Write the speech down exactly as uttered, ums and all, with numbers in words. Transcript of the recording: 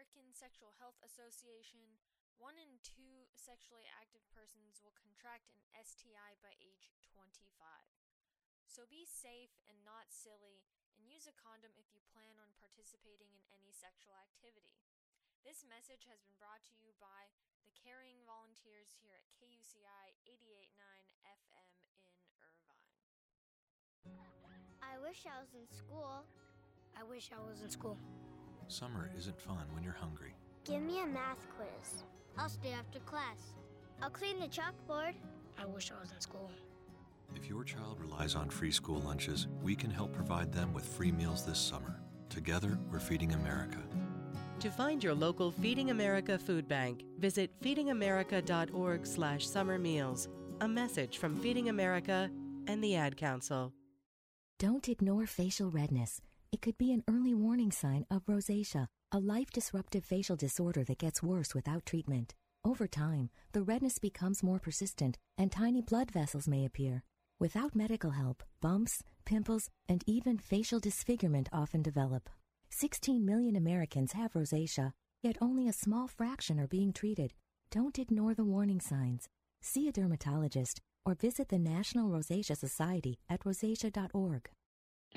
American Sexual Health Association, one in two sexually active persons will contract an S T I by age twenty-five. So be safe and not silly, and use a condom if you plan on participating in any sexual activity. This message has been brought to you by the caring volunteers here at K U C I eighty-eight point nine F M in Irvine. I wish I was in school. I wish I was in school. Summer isn't fun when you're hungry. Give me a math quiz. I'll stay after class. I'll clean the chalkboard. I wish I was in school. If your child relies on free school lunches, we can help provide them with free meals this summer. Together, we're Feeding America. To find your local Feeding America food bank, visit feeding america dot org slash summer meals. A message from Feeding America and the Ad Council. Don't ignore facial redness. It could be an early warning sign of rosacea, a life-disruptive facial disorder that gets worse without treatment. Over time, the redness becomes more persistent and tiny blood vessels may appear. Without medical help, bumps, pimples, and even facial disfigurement often develop. sixteen million Americans have rosacea, yet only a small fraction are being treated. Don't ignore the warning signs. See a dermatologist or visit the National Rosacea Society at rosacea dot org.